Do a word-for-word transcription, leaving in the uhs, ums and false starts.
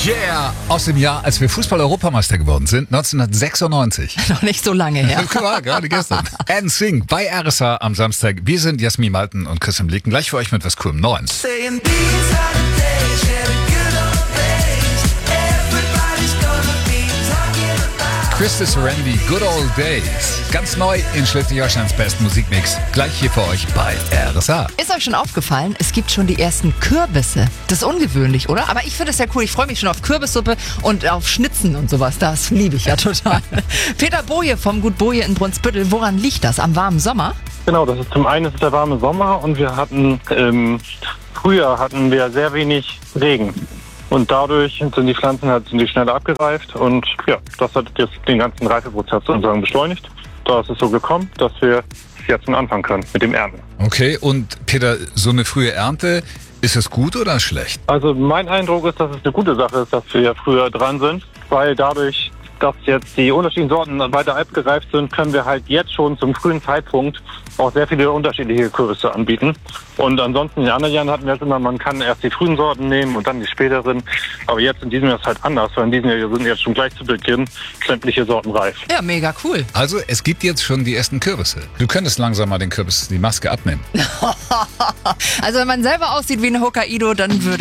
Yeah! Aus dem Jahr, als wir Fußball-Europameister geworden sind, neunzehnhundertsechsundneunzig. Noch nicht so lange her. Klar, gerade gestern. N Sync bei R S H am Samstag. Wir sind Jasmin Malten und Christian Blicken. Gleich für euch mit was coolem Neuen. Christy Serendi, Good Old Days. Ganz neu in Schleswig-Holsteins besten Musikmix. Gleich hier für euch bei R S H. Ist euch schon aufgefallen, es gibt schon die ersten Kürbisse. Das ist ungewöhnlich, oder? Aber ich finde es ja cool. Ich freue mich schon auf Kürbissuppe und auf Schnitzen und sowas. Das liebe ich ja total. Peter Boje vom Gut Boje in Brunsbüttel. Woran liegt das? Am warmen Sommer? Genau, das ist zum einen ist der warme Sommer und wir hatten im Frühjahr hatten wir sehr wenig Regen. Und dadurch sind die Pflanzen halt sind die schneller abgereift und ja, das hat jetzt den ganzen Reifeprozess sozusagen beschleunigt. Da ist es so gekommen, dass wir jetzt schon anfangen können mit dem Ernten. Okay, und Peter, so eine frühe Ernte, ist es gut oder schlecht? Also mein Eindruck ist, dass es eine gute Sache ist, dass wir früher dran sind, weil dadurch, dass jetzt die unterschiedlichen Sorten weiter abgereift sind, können wir halt jetzt schon zum frühen Zeitpunkt auch sehr viele unterschiedliche Kürbisse anbieten. Und ansonsten in den anderen Jahren hatten wir es immer, man kann erst die frühen Sorten nehmen und dann die späteren. Aber jetzt in diesem Jahr ist es halt anders, weil in diesem Jahr sind jetzt schon gleich zu Beginn sämtliche Sorten reif. Ja, mega cool. Also es gibt jetzt schon die ersten Kürbisse. Du könntest langsam mal den Kürbis die Maske abnehmen. Also wenn man selber aussieht wie ein Hokkaido, dann würde